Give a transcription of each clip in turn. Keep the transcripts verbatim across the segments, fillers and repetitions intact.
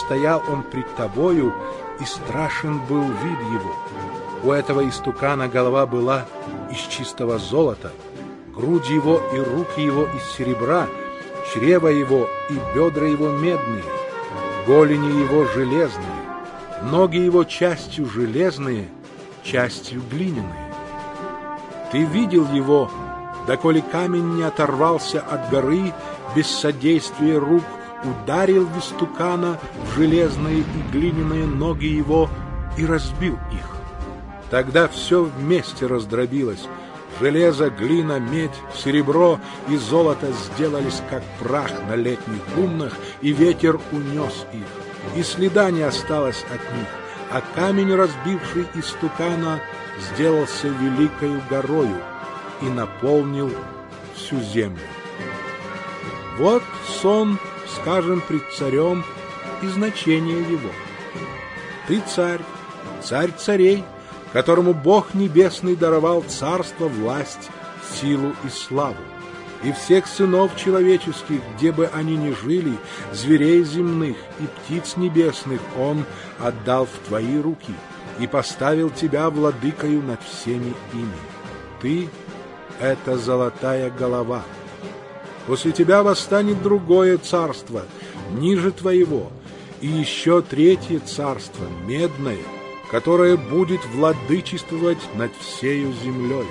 стоял он пред тобою, и страшен был вид его. У этого истукана голова была из чистого золота, грудь его и руки его из серебра, чрево его и бедра его медные, голени его железные, ноги его частью железные, частью глиняные. Ты видел его, доколе камень не оторвался от горы, без содействия рук ударил в истукана в железные и глиняные ноги его и разбил их. Тогда все вместе раздробилось. Железо, глина, медь, серебро и золото сделались, как прах на летних гумнах, и ветер унес их, и следа не осталось от них, а камень, разбивший истукана, сделался великою горою и наполнил всю землю. Вот сон, скажем, пред царем, и значение его. Ты царь, царь царей, которому Бог Небесный даровал царство, власть, силу и славу. И всех сынов человеческих, где бы они ни жили, зверей земных и птиц небесных, Он отдал в твои руки и поставил тебя владыкою над всеми ими. Ты — это золотая голова. После тебя восстанет другое царство, ниже твоего, и еще третье царство, медное, которое будет владычествовать над всею землей.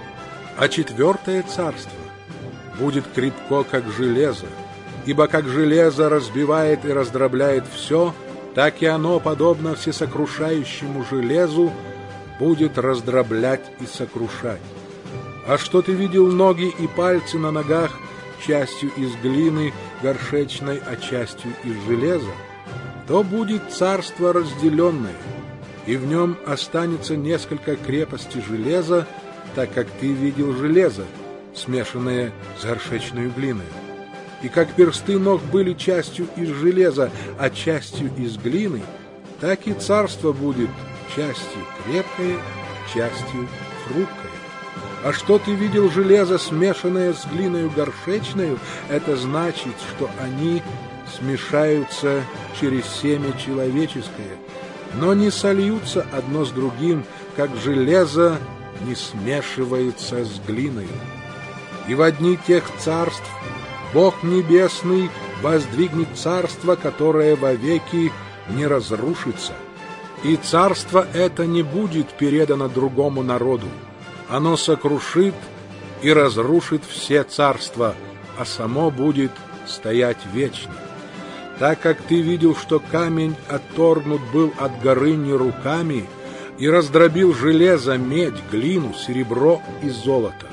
А четвертое царство будет крепко, как железо, ибо как железо разбивает и раздробляет все, так и оно, подобно всесокрушающему железу, будет раздроблять и сокрушать. А что ты видел ноги и пальцы на ногах, частью из глины горшечной, а частью из железа, то будет царство разделенное, и в нем останется несколько крепостей железа, так как ты видел железо, смешанное с горшечной глиной. И как персты ног были частью из железа, а частью из глины, так и царство будет частью крепкое, частью хрупкое. А что ты видел железо, смешанное с глиною горшечною, это значит, что они смешаются через семя человеческое, но не сольются одно с другим, как железо не смешивается с глиной. И в одни тех царств Бог Небесный воздвигнет царство, которое вовеки не разрушится. И царство это не будет передано другому народу. Оно сокрушит и разрушит все царства, а само будет стоять вечно. Так как ты видел, что камень отторгнут был от горы не руками, и раздробил железо, медь, глину, серебро и золото.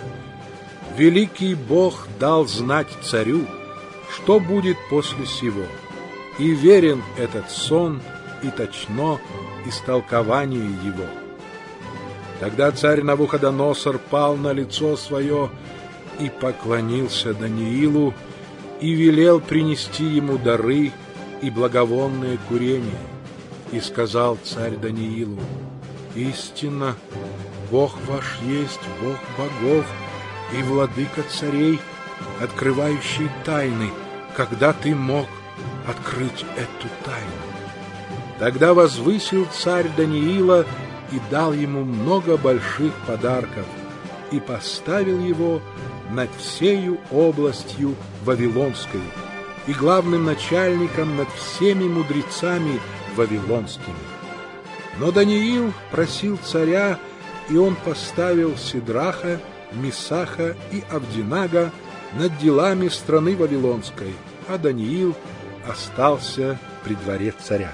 Великий Бог дал знать царю, что будет после сего, и верен этот сон, и точно истолкование его. Тогда царь Навуходоносор пал на лицо свое и поклонился Даниилу, и велел принести ему дары и благовонное курение. И сказал царь Даниилу: «Истинно, Бог ваш есть Бог богов и владыка царей, открывающий тайны, когда ты мог открыть эту тайну». Тогда возвысил царь Даниила и дал ему много больших подарков, и поставил его над всею областью Вавилонской и главным начальником над всеми мудрецами вавилонскими. Но Даниил просил царя, и он поставил Сидраха, Мисаха и Авдинага над делами страны Вавилонской, а Даниил остался при дворе царя.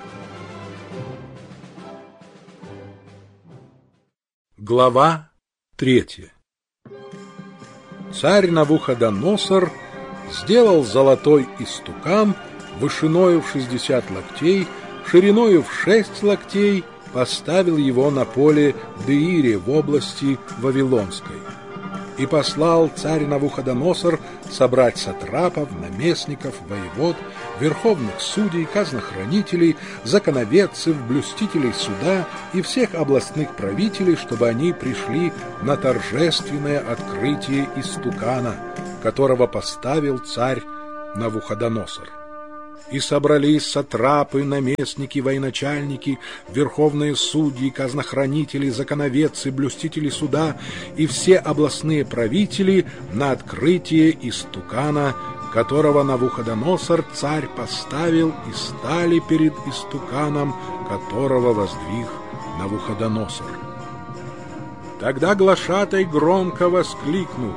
Глава третья. Царь Навуходоносор сделал золотой истукан вышиною в шестьдесят локтей, шириною в шесть локтей, поставил его на поле в Деире в области Вавилонской. И послал царь Навуходоносор собрать сатрапов, наместников, воевод, верховных судей, казнохранителей, законоведцев, блюстителей суда и всех областных правителей, чтобы они пришли на торжественное открытие истукана, которого поставил царь Навуходоносор. И собрались сатрапы, наместники, военачальники, верховные судьи, казнохранители, законоведцы, блюстители суда и все областные правители на открытие истукана, которого Навуходоносор царь поставил, и стали перед истуканом, которого воздвиг Навуходоносор. Тогда глашатай громко воскликнул: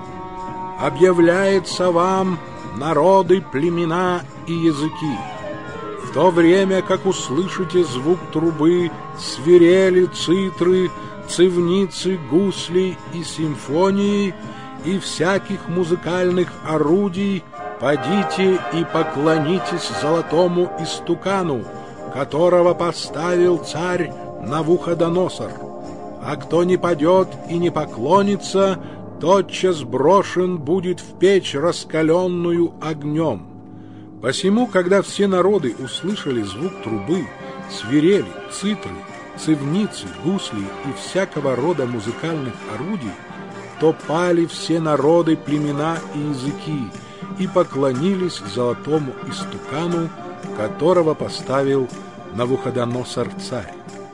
«Объявляется вам, народы, племена и языки, в то время, как услышите звук трубы, свирели, цитры, цивницы, гусли и симфонии и всяких музыкальных орудий, подите и поклонитесь золотому истукану, которого поставил царь Навуходоносор. А кто не падет и не поклонится, тотчас брошен будет в печь, раскаленную огнем». Посему, когда все народы услышали звук трубы, свирели, цитры, цивницы, гусли и всякого рода музыкальных орудий, то пали все народы, племена и языки и поклонились золотому истукану, которого поставил Навуходоносор царь.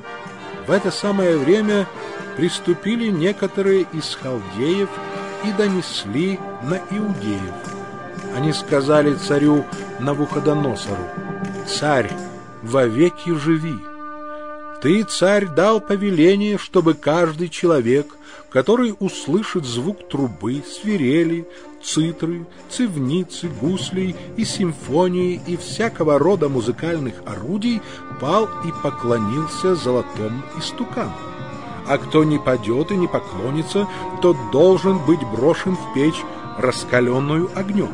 В это самое время приступили некоторые из халдеев и донесли на иудеев. Они сказали царю Навуходоносору: «Царь, вовеки живи! Ты, царь, дал повеление, чтобы каждый человек, который услышит звук трубы, свирели, цитры, цивницы, гуслей и симфонии и всякого рода музыкальных орудий, пал и поклонился золотому истукану. А кто не падет и не поклонится, тот должен быть брошен в печь, раскаленную огнем.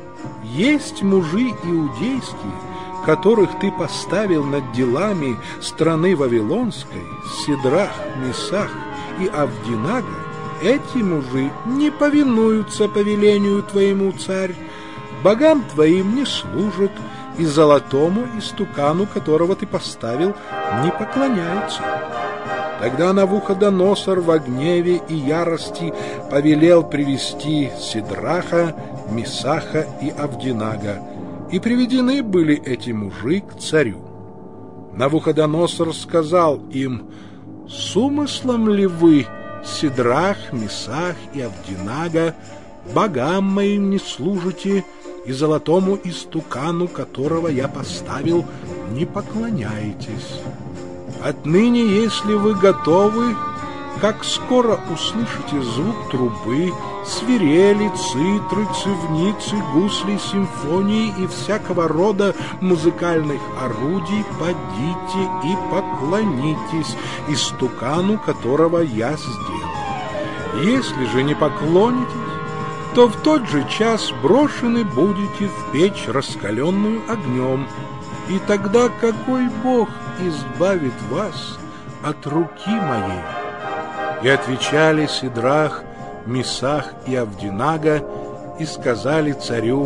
Есть мужи иудейские, которых ты поставил над делами страны Вавилонской, Сидрах, Месах и Авдинага. Эти мужи не повинуются повелению твоему, царь, богам твоим не служат, и золотому истукану, которого ты поставил, не поклоняются». Тогда Навуходоносор во гневе и ярости повелел привести Сидраха, Месаха и Авдинага, и приведены были эти мужи к царю. Навуходоносор сказал им: «С умыслом ли вы, Сидрах, Месах и Авдинага, богам моим не служите, и золотому истукану, которого я поставил, не поклоняетесь? Отныне, если вы готовы, как скоро услышите звук трубы, свирели, цитры, цивницы, гусли, симфонии и всякого рода музыкальных орудий, подите и поклонитесь истукану, которого я сделал. Если же не поклонитесь, то в тот же час брошены будете в печь, раскаленную огнем, и тогда какой Бог избавит вас от руки моей?» И отвечали Сидрах, Месах и Авдинага и сказали царю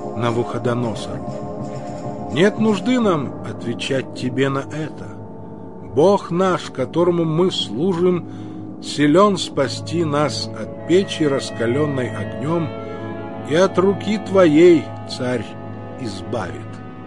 Навуходоносору: «Нет нужды нам отвечать тебе на это. Бог наш, которому мы служим, силен спасти нас от печи, раскаленной огнем, и от руки твоей, царь, избавит.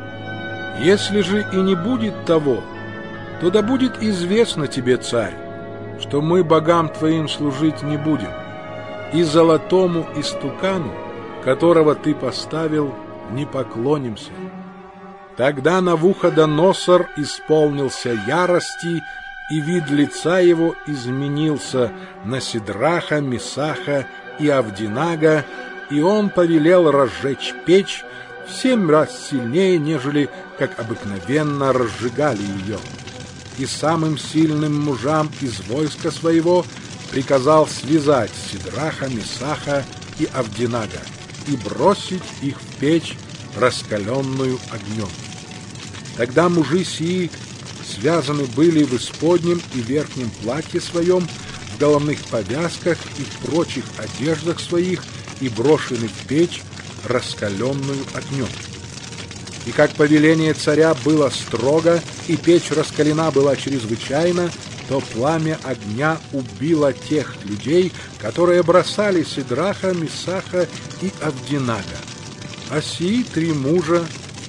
Если же и не будет того, то да будет известно тебе, царь, что мы богам твоим служить не будем, и золотому истукану, которого ты поставил, не поклонимся». Тогда Навуходоносор исполнился ярости, и вид лица его изменился на Сидраха, Месаха и Авдинага, и он повелел разжечь печь в семь раз сильнее, нежели как обыкновенно разжигали ее. И самым сильным мужам из войска своего приказал связать Сидраха, Месаха и Авдинага и бросить их в печь, раскаленную огнем. Тогда мужи сии связаны были в исподнем и верхнем платье своем, в головных повязках и в прочих одеждах своих, и брошены в печь, раскаленную огнем. И как повеление царя было строго, и печь раскалена была чрезвычайно, то пламя огня убило тех людей, которые бросали Сидраха, Месаха и Авдинага. А сии три мужа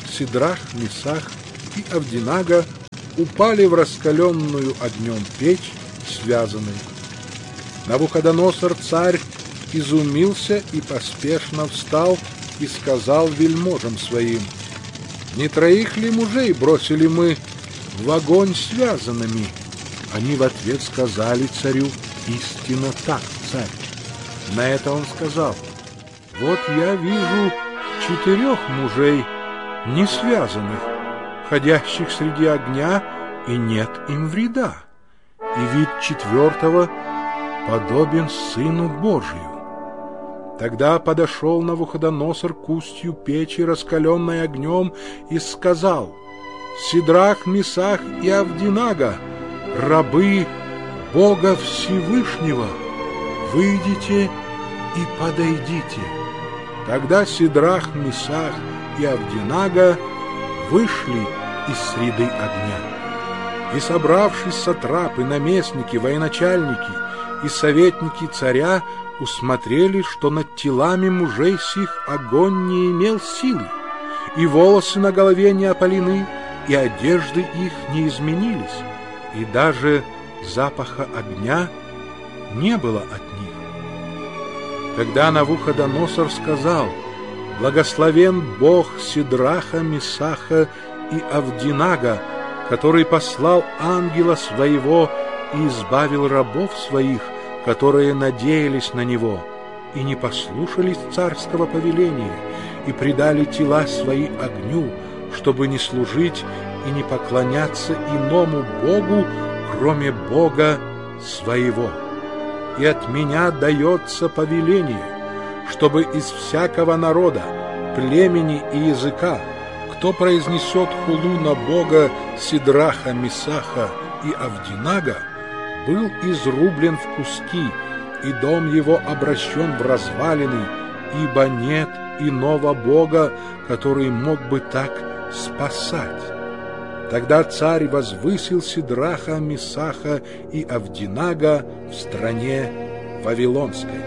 Сидрах, Месах и Авдинага упали в раскаленную огнем печь, связанные. Навуходоносор царь изумился и поспешно встал и сказал вельможам своим: «Не троих ли мужей бросили мы в огонь связанными?» Они в ответ сказали царю: «Истинно так, царь». На это он сказал: «Вот я вижу четырех мужей, не связанных, ходящих среди огня, и нет им вреда, и вид четвертого подобен Сыну Божию». Тогда подошел Навуходоносор к устью печи, раскаленной огнем, и сказал: «Сидрах, Месах и Авдинага, рабы Бога Всевышнего, выйдите и подойдите». Тогда Сидрах, Месах и Авдинага вышли из среды огня. И, собравшись сатрапы, наместники, военачальники и советники царя, усмотрели, что над телами мужей сих огонь не имел силы, и волосы на голове не опалены, и одежды их не изменились, и даже запаха огня не было от них. Тогда Навуходоносор сказал: «Благословен Бог Сидраха, Месаха и Авдинага, который послал ангела своего и избавил рабов своих, которые надеялись на него, и не послушались царского повеления, и предали тела свои огню, чтобы не служить и не поклоняться иному Богу, кроме Бога своего. И от меня дается повеление, чтобы из всякого народа, племени и языка, кто произнесет хулу на Бога Сидраха, Месаха и Авдинага, был изрублен в куски, и дом его обращен в развалины, ибо нет иного Бога, который мог бы так спасать». Тогда царь возвысил Сидраха, Месаха и Авдинага в стране Вавилонской.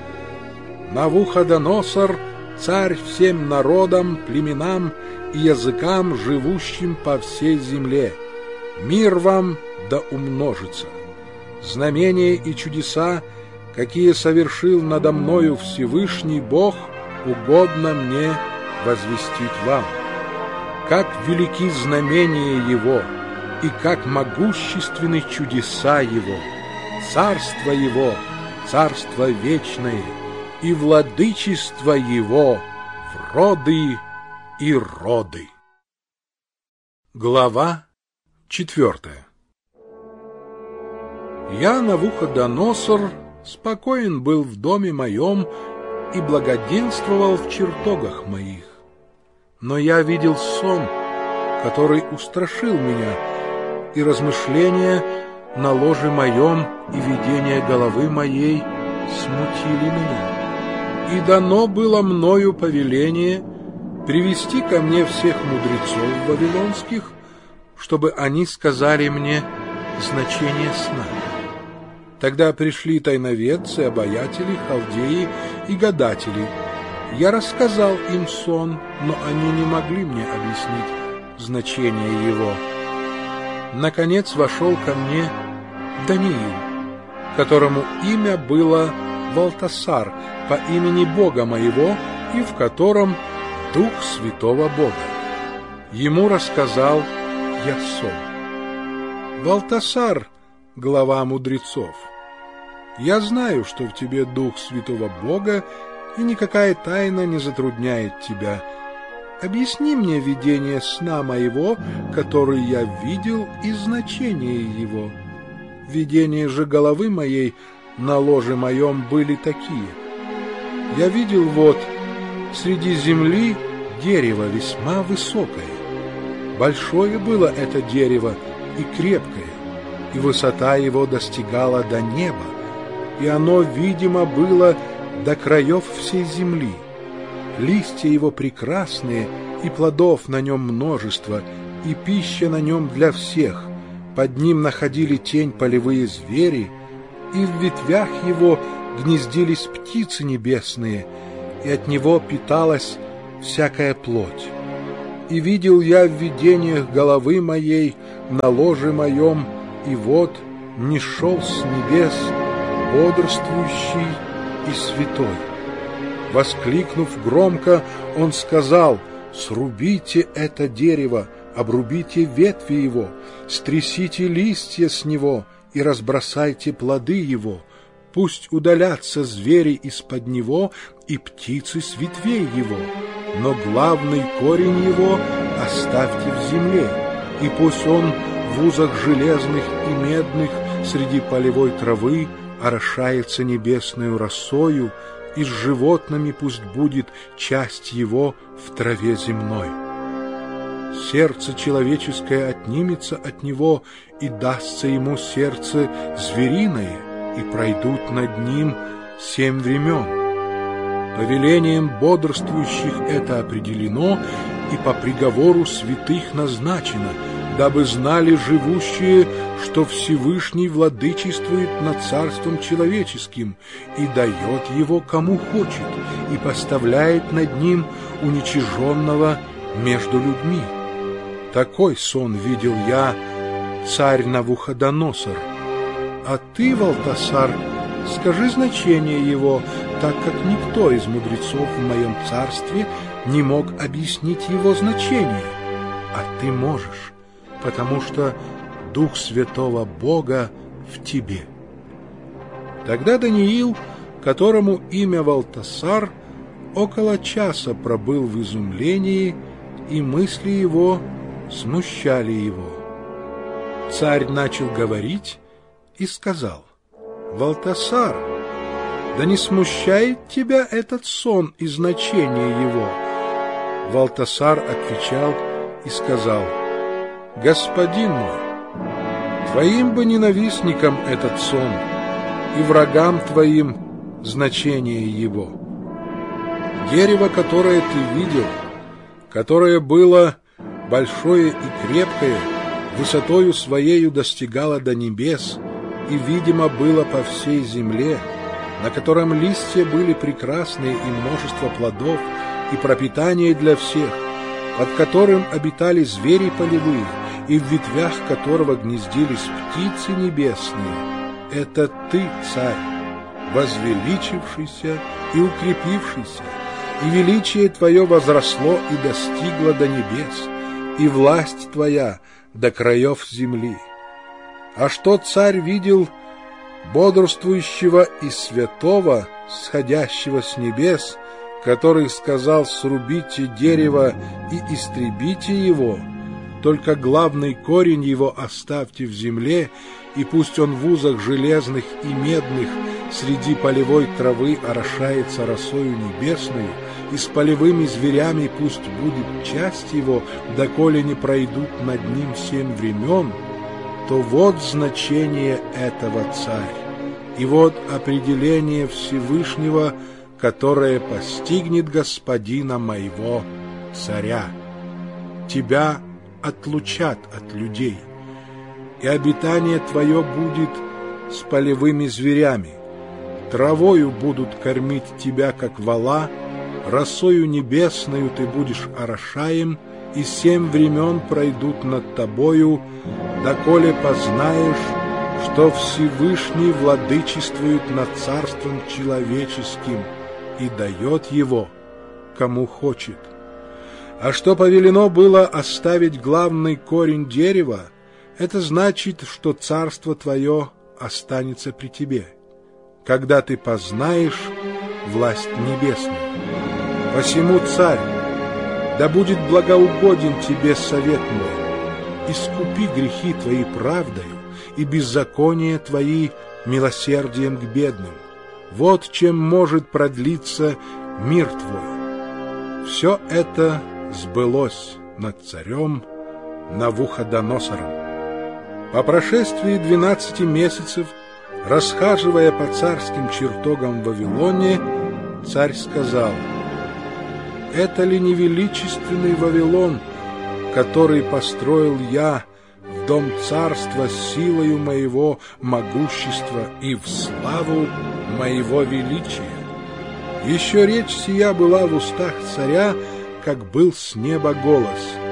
Навуходоносор, царь всем народам, племенам и языкам, живущим по всей земле, мир вам да умножится. Знамения и чудеса, какие совершил надо мною Всевышний Бог, угодно мне возвестить вам. Как велики знамения Его, и как могущественны чудеса Его! Царство Его — царство вечное, и владычество Его в роды и роды. Глава четвертая. Я, Навуходоносор, спокоен был в доме моем и благоденствовал в чертогах моих. Но я видел сон, который устрашил меня, и размышления на ложе моем и видение головы моей смутили меня. И дано было мною повеление привести ко мне всех мудрецов вавилонских, чтобы они сказали мне значение сна. Тогда пришли тайноведцы, обаятели, халдеи и гадатели. Я рассказал им сон, но они не могли мне объяснить значение его. Наконец вошел ко мне Даниил, которому имя было Валтасар, по имени Бога моего, и в котором Дух Святого Бога. Ему рассказал я сон. Валтасар, глава мудрецов, я знаю, что в тебе Дух Святого Бога, и никакая тайна не затрудняет тебя. Объясни мне видение сна моего, который я видел, и значение его. Видения же головы моей на ложе моем были такие. Я видел вот среди земли дерево весьма высокое. Большое было это дерево и крепкое, и высота его достигала до неба, и оно, видимо, было до краев всей земли. Листья его прекрасные, и плодов на нем множество, и пища на нем для всех. Под ним находили тень полевые звери, и в ветвях его гнездились птицы небесные, и от него питалась всякая плоть. И видел я в видениях головы моей на ложе моем, и вот не шел с небес бодрствующий и святой. Воскликнув громко, он сказал: «Срубите это дерево, обрубите ветви его, стрясите листья с него и разбросайте плоды его. Пусть удалятся звери из-под него и птицы с ветвей его, но главный корень его оставьте в земле, и пусть он в узах железных и медных среди полевой травы орошается небесною росою, и с животными пусть будет часть его в траве земной. Сердце человеческое отнимется от него, и дастся ему сердце звериное, и пройдут над ним семь времен. Повелением бодрствующих это определено, и по приговору святых назначено, дабы знали живущие, что Всевышний владычествует над царством человеческим и дает его кому хочет, и поставляет над ним уничиженного между людьми. Такой сон видел я, царь Навуходоносор. А ты, Валтасар, скажи значение его, так как никто из мудрецов в моем царстве не мог объяснить его значение. А ты можешь, потому что Дух Святого Бога в тебе». Тогда Даниил, которому имя Валтасар, около часа пробыл в изумлении, и мысли его смущали его. Царь начал говорить и сказал: «Валтасар, да не смущает тебя этот сон и значение его?» Валтасар отвечал и сказал: «Господин мой, твоим бы ненавистникам этот сон, и врагам твоим значение его. Дерево, которое ты видел, которое было большое и крепкое, высотою своею достигало до небес, и, видимо, было по всей земле, на котором листья были прекрасные и множество плодов, и пропитание для всех, под которым обитали звери полевые, и в ветвях которого гнездились птицы небесные. Это ты, царь, возвеличившийся и укрепившийся, и величие твое возросло и достигло до небес, и власть твоя до краев земли. А что царь видел бодрствующего и святого, сходящего с небес, который сказал: «Срубите дерево и истребите его, только главный корень его оставьте в земле, и пусть он в узах железных и медных среди полевой травы орошается росою небесною, и с полевыми зверями пусть будет часть его, доколе не пройдут над ним семь времен», то вот значение этого, царь, и вот определение Всевышнего, которое постигнет господина моего царя. Тебя отлучат от людей, и обитание твое будет с полевыми зверями. Травою будут кормить тебя, как вола, росою небесною ты будешь орошаем, и семь времен пройдут над тобою, доколе познаешь, что Всевышний владычествует над царством человеческим и дает его, кому хочет. А что повелено было оставить главный корень дерева, это значит, что царство твое останется при тебе, когда ты познаешь власть небесную. Посему, царь, да будет благоугоден тебе совет мой, искупи грехи твои правдою и беззакония твои милосердием к бедным. Вот чем может продлиться мир твой. Все это сбылось над царем Навуходоносором. По прошествии двенадцати месяцев, расхаживая по царским чертогам в Вавилоне, царь сказал: «Это ли не величественный Вавилон, который построил я в дом царства силою моего могущества и в славу моего величия?» Еще речь сия была в устах царя, как был с неба голос: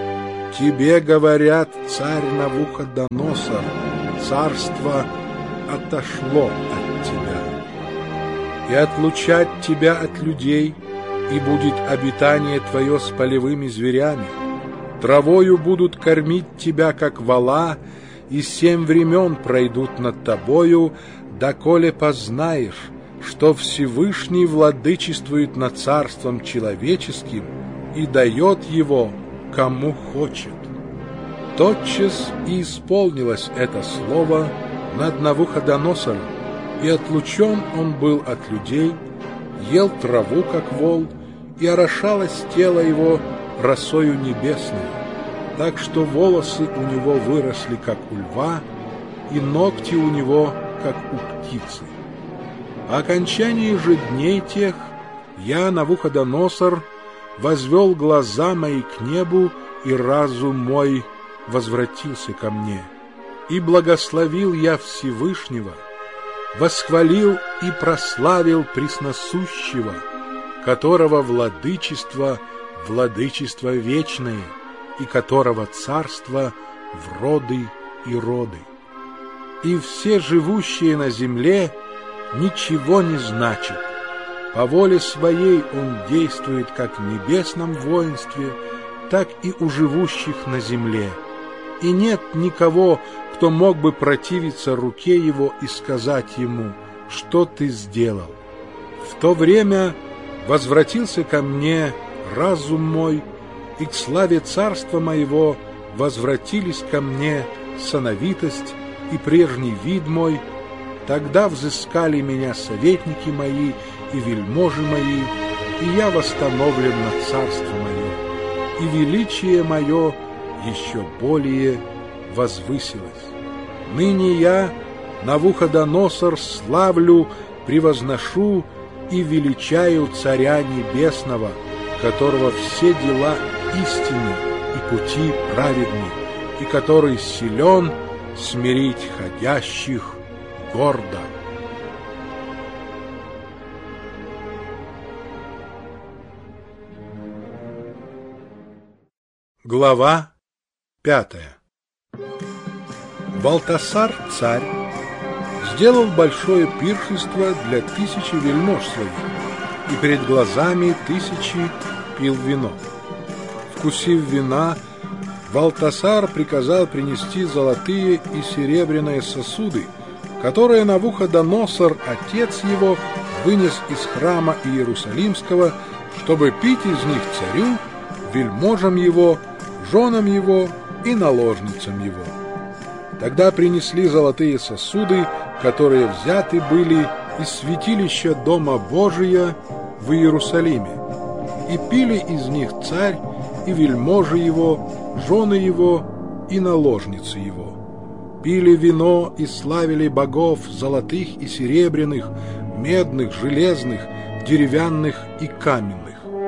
тебе говорят, царь Навуходоносор, царство отошло от тебя, и отлучать тебя от людей, и будет обитание твое с полевыми зверями. Травою будут кормить тебя, как вола, и семь времен пройдут над тобою, доколе познаешь, что Всевышний владычествует над царством человеческим и дает его, кому хочет. Тотчас и исполнилось это слово над Навуходоносором, и отлучен он был от людей, ел траву, как вол, и орошалось тело его росою небесной, так что волосы у него выросли, как у льва, и ногти у него, как у птицы. По окончании же дней тех я, Навуходоносор, возвел глаза мои к небу, и разум мой возвратился ко мне. И благословил я Всевышнего, восхвалил и прославил Пресносущего, которого владычество — владычество вечное, и которого царство в роды и роды. И все живущие на земле ничего не значат. По воле своей он действует как в небесном воинстве, так и у живущих на земле. И нет никого, кто мог бы противиться руке его и сказать ему: что ты сделал? В то время возвратился ко мне разум мой, и к славе царства моего возвратились ко мне сановитость и прежний вид мой. Тогда взыскали меня советники мои и вельможи мои, и я восстановлен на царство мое, и величие мое еще более возвысилось. Ныне я, Навуходоносор, славлю, превозношу и величаю Царя Небесного, которого все дела истинны и пути праведны, и который силен смирить ходящих гордо. Глава пятая. Валтасар, царь, сделал большое пиршество для тысячи вельмож своих, и перед глазами тысячи пил вино. Вкусив вина, Валтасар приказал принести золотые и серебряные сосуды, которые Навуходоносор, отец его, вынес из храма Иерусалимского, чтобы пить из них царю, вельможам его, женам его и наложницам его. Тогда принесли золотые сосуды, которые взяты были из святилища Дома Божия в Иерусалиме, и пили из них царь и вельможи его, жены его и наложницы его. Пили вино и славили богов золотых и серебряных, медных, железных, деревянных и каменных.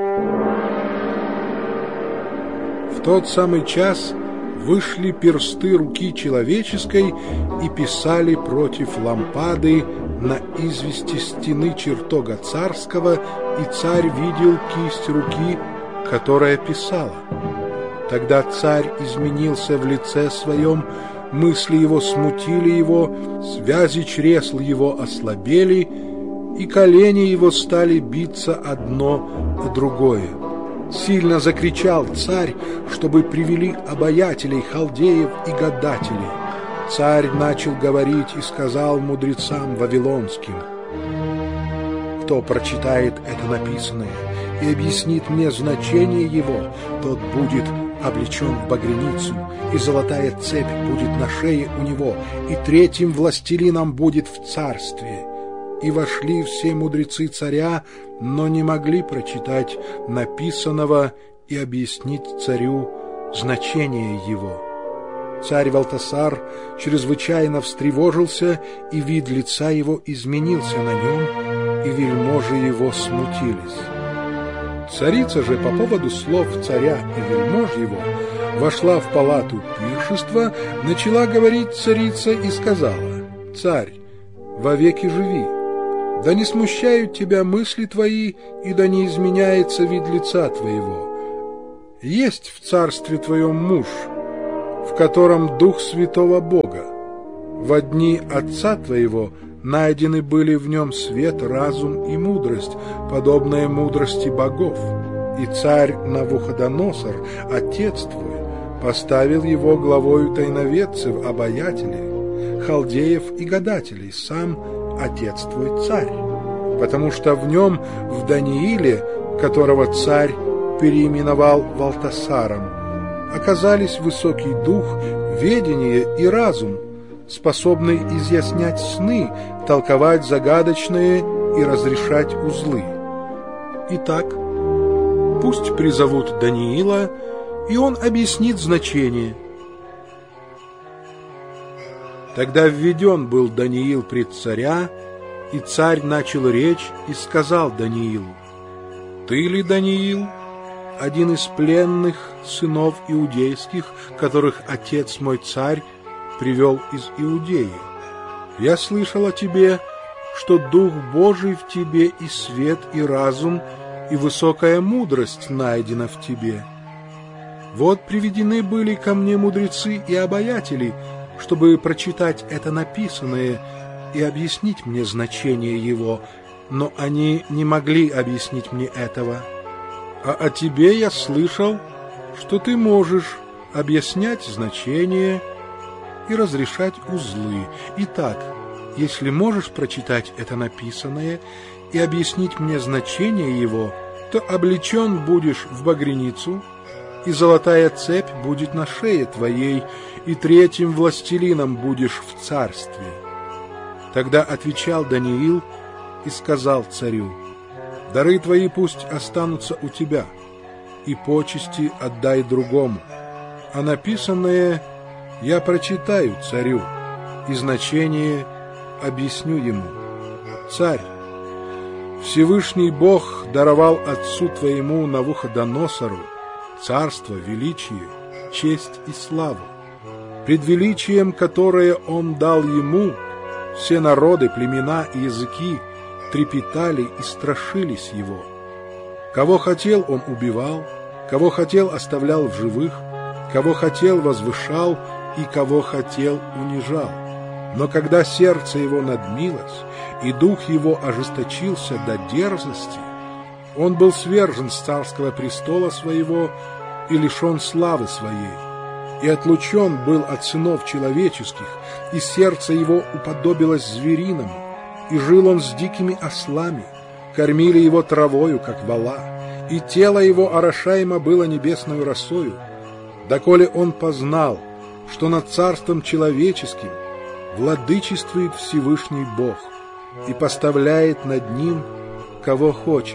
В тот самый час вышли персты руки человеческой и писали против лампады на извести стены чертога царского, и царь видел кисть руки, которая писала. Тогда царь изменился в лице своем, мысли его смутили его, связи чресл его ослабели, и колени его стали биться одно о другое. Сильно закричал царь, чтобы привели обаятелей, халдеев и гадателей. Царь начал говорить и сказал мудрецам вавилонским: кто прочитает это написанное и объяснит мне значение его, тот будет облечен в багряницу, и золотая цепь будет на шее у него, и третьим властелином будет в царстве. И вошли все мудрецы царя, но не могли прочитать написанного и объяснить царю значение его. Царь Валтасар чрезвычайно встревожился, и вид лица его изменился на нем, и вельможи его смутились. Царица же по поводу слов царя и вельмож его вошла в палату пиршества, начала говорить царица и сказала: «Царь, вовеки живи! Да не смущают тебя мысли твои, и да не изменяется вид лица твоего. Есть в царстве твоем муж, в котором Дух Святого Бога. Во дни отца твоего найдены были в нем свет, разум и мудрость, подобная мудрости богов. И царь Навуходоносор, отец твой, поставил его главою тайноведцев, обаятелей, халдеев и гадателей, сам отец твой царь. Потому что в нем, в Данииле, которого царь переименовал Валтасаром, оказались высокий дух, ведение и разум, способный изъяснять сны, толковать загадочные и разрешать узлы. Итак, пусть призовут Даниила, и он объяснит значение. Тогда введен был Даниил пред царя, и царь начал речь и сказал Даниилу: «Ты ли Даниил, один из пленных сынов иудейских, которых отец мой царь привел из Иудеи? Я слышал о тебе, что Дух Божий в тебе, и свет, и разум, и высокая мудрость найдена в тебе. Вот приведены были ко мне мудрецы и обаятели, чтобы прочитать это написанное и объяснить мне значение его, но они не могли объяснить мне этого. А о тебе я слышал, что ты можешь объяснять значение и разрешать узлы. Итак, если можешь прочитать это написанное и объяснить мне значение его, то облечен будешь в багряницу, и золотая цепь будет на шее твоей, и третьим властелином будешь в царстве». Тогда отвечал Даниил и сказал царю: «Дары твои пусть останутся у тебя, и почести отдай другому, а написанное я прочитаю царю, и значение объясню ему. Царь, Всевышний Бог даровал отцу твоему Навуходоносору царство, величие, честь и славу. Пред величием, которое он дал ему, все народы, племена и языки трепетали и страшились его. Кого хотел, он убивал, кого хотел, оставлял в живых, кого хотел, возвышал, и кого хотел, унижал. Но когда сердце его надмилось, и дух его ожесточился до дерзости, он был свержен с царского престола своего и лишен славы своей, и отлучен был от сынов человеческих, и сердце его уподобилось звериному, и жил он с дикими ослами, кормили его травою, как вола, и тело его орошаемо было небесною росою, доколе он познал, что над царством человеческим владычествует Всевышний Бог и поставляет над ним, кого хочет.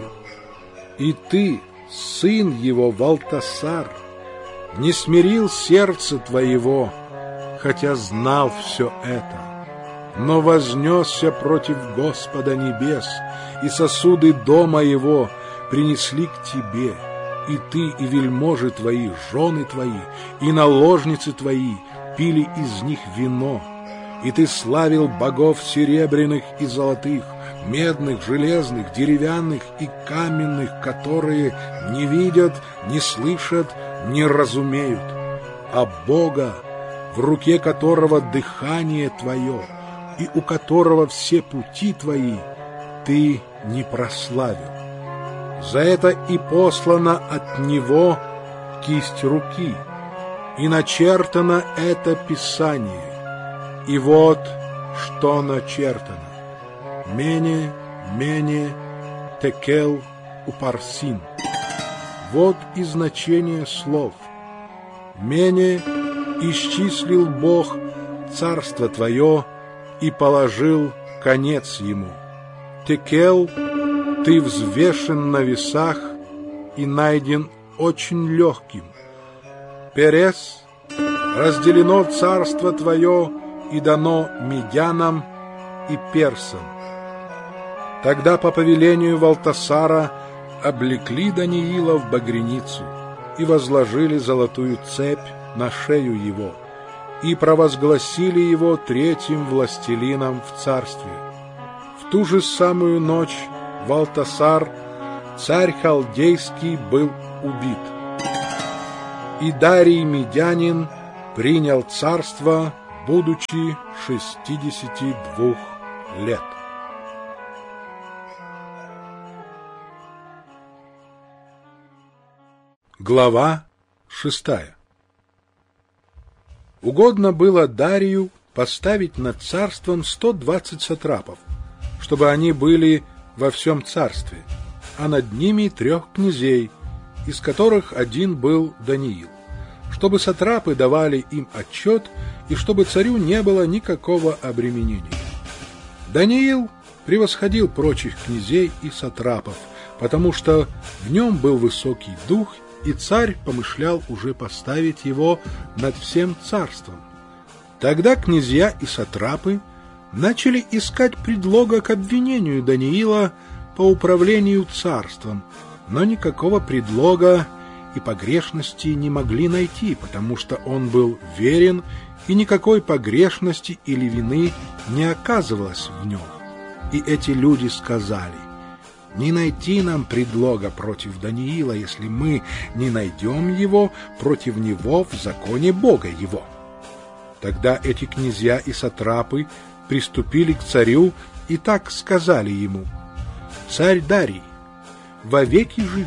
И ты, сын его, Валтасар, не смирил сердце твоего, хотя знал все это, но вознесся против Господа небес, и сосуды дома его принесли к тебе, и ты, и вельможи твои, жены твои, и наложницы твои пили из них вино, и ты славил богов серебряных и золотых, медных, железных, деревянных и каменных, которые не видят, не слышат, не разумеют, а Бога, в руке которого дыхание твое, и у которого все пути твои, ты не прославил. За это и послана от него кисть руки, и начертано это Писание. И вот что начертано: Мене, Мене, Текел, Упарсин. Вот и значение слов. Мене исчислил Бог царство твое и положил конец ему. Текел, ты взвешен на весах и найден очень легким. Перес, разделено царство твое и дано медянам и персам. Тогда по повелению Валтасара облекли Даниила в багряницу и возложили золотую цепь на шею его, и провозгласили его третьим властелином в царстве. В ту же самую ночь Валтасар, царь халдейский, был убит. И Дарий Медянин принял царство, будучи шестидесяти двух лет. Глава шестая. Угодно было Дарию поставить над царством сто двадцать сатрапов, чтобы они были во всем царстве, а над ними трех князей, из которых один был Даниил, чтобы сатрапы давали им отчет и чтобы царю не было никакого обременения. Даниил превосходил прочих князей и сатрапов, потому что в нем был высокий дух, и царь помышлял уже поставить его над всем царством. Тогда князья и сатрапы начали искать предлога к обвинению Даниила по управлению царством, но никакого предлога и погрешности не могли найти, потому что он был верен, и никакой погрешности или вины не оказывалось в нем. И эти люди сказали: «Не найти нам предлога против Даниила, если мы не найдем его против него в законе Бога его». Тогда эти князья и сатрапы приступили к царю и так сказали ему: «Царь Дарий, вовеки живи!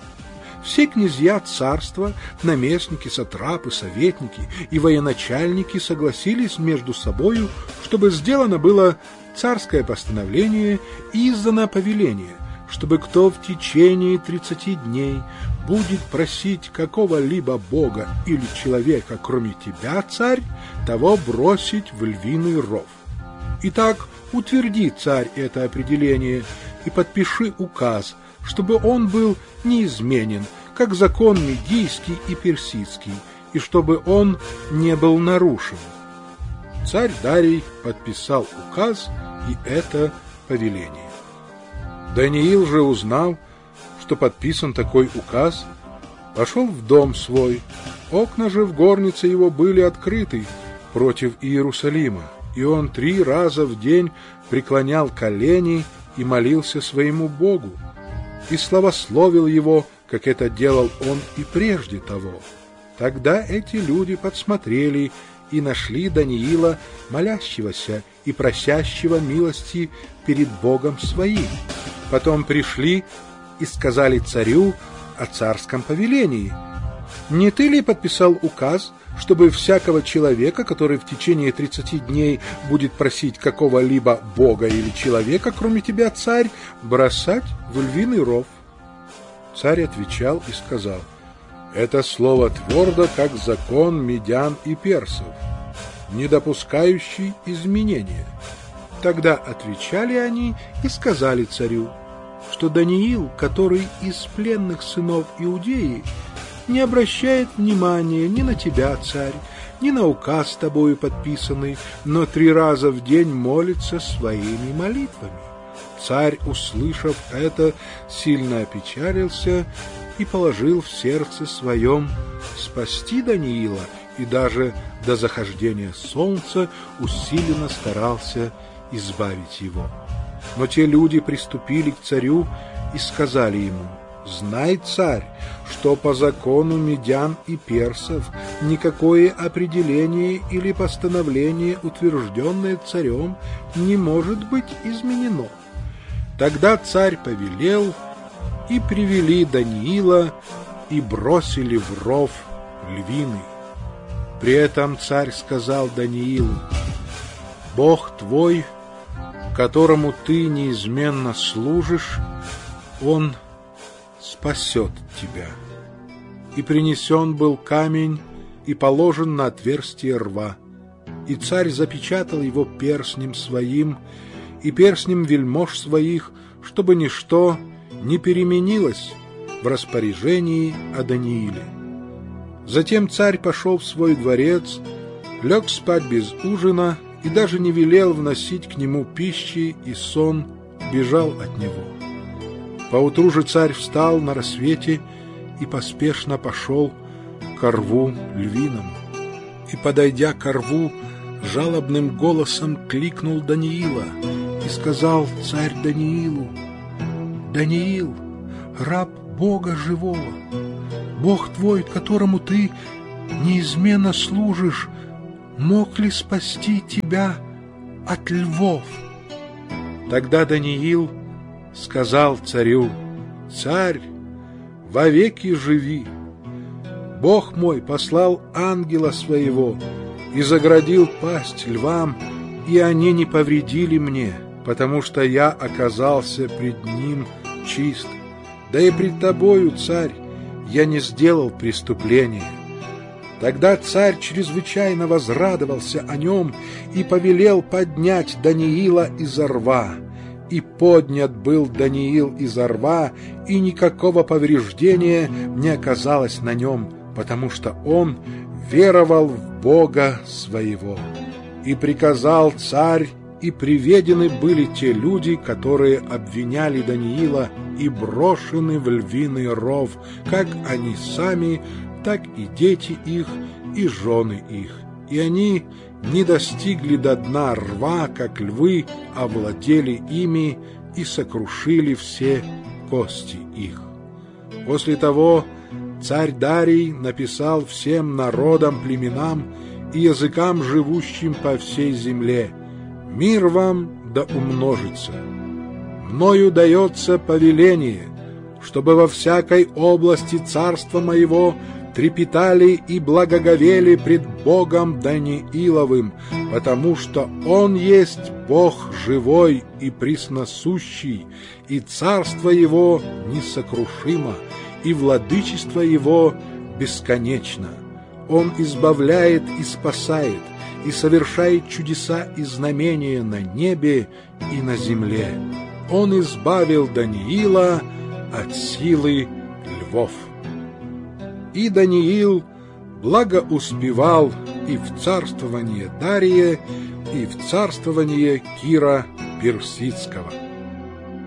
Все князья царства, наместники, сатрапы, советники и военачальники согласились между собою, чтобы сделано было царское постановление и издано повеление, чтобы кто в течение тридцати дней будет просить какого-либо бога или человека, кроме тебя, царь, того бросить в львиный ров. Итак, утверди, царь, это определение и подпиши указ, чтобы он был неизменен, как закон медийский и персидский, и чтобы он не был нарушен». Царь Дарий подписал указ и это повеление. Даниил же, узнав, что подписан такой указ, пошел в дом свой. Окна же в горнице его были открыты против Иерусалима, и он три раза в день преклонял колени и молился своему Богу, и славословил его, как это делал он и прежде того. Тогда эти люди подсмотрели и нашли Даниила, молящегося и просящего милости перед Богом своим. Потом пришли и сказали царю о царском повелении: «Не ты ли подписал указ, чтобы всякого человека, который в течение тридцати дней будет просить какого-либо бога или человека, кроме тебя, царь, бросать в львиный ров?» Царь отвечал и сказал: «Это слово твердо, как закон медян и персов, не допускающий изменения». Тогда отвечали они и сказали царю, что Даниил, который из пленных сынов Иудеи, не обращает внимания ни на тебя, царь, ни на указ тобою подписанный, но три раза в день молится своими молитвами. Царь, услышав это, сильно опечалился и положил в сердце своем спасти Даниила, и даже до захождения солнца усиленно старался избавить его. Но те люди приступили к царю и сказали ему: «Знай, царь, что по закону медян и персов никакое определение или постановление, утвержденное царем, не может быть изменено». Тогда царь повелел, и привели Даниила и бросили в ров львиный. При этом царь сказал Даниилу: «Бог твой, которому ты неизменно служишь, он спасет тебя». И принесен был камень и положен на отверстие рва, и царь запечатал его перстнем своим и перстнем вельмож своих, чтобы ничто не переменилось в распоряжении о Данииле. Затем царь пошел в свой дворец, лег спать без ужина и даже не велел вносить к нему пищи, и сон бежал от него. Поутру же царь встал на рассвете и поспешно пошел к рву львиному. И, подойдя к рву, жалобным голосом кликнул Даниила и сказал царь Даниилу: «Даниил, раб Бога живого, Бог твой, которому ты неизменно служишь, мог ли спасти тебя от львов?» Тогда Даниил сказал царю: «Царь, вовеки живи! Бог мой послал ангела своего и заградил пасть львам, и они не повредили мне, потому что я оказался пред ним чист. Да и пред тобою, царь, я не сделал преступления». Тогда царь чрезвычайно возрадовался о нем и повелел поднять Даниила изо рва. И поднят был Даниил изо рва, и никакого повреждения не оказалось на нем, потому что он веровал в Бога своего. И приказал царь, и приведены были те люди, которые обвиняли Даниила, и брошены в львиный ров, как они сами, так и дети их, и жены их. И они не достигли до дна рва, как львы, овладели ими и сокрушили все кости их. После того царь Дарий написал всем народам, племенам и языкам, живущим по всей земле: «Мир вам да умножится. Мною дается повеление, чтобы во всякой области царства моего трепетали и благоговели пред Богом Данииловым, потому что Он есть Бог живой и пресносущий, и царство Его несокрушимо, и владычество Его бесконечно. Он избавляет и спасает, и совершает чудеса и знамения на небе и на земле. Он избавил Даниила от силы львов». И Даниил благоуспевал и в царствование Дария, и в царствование Кира Персидского.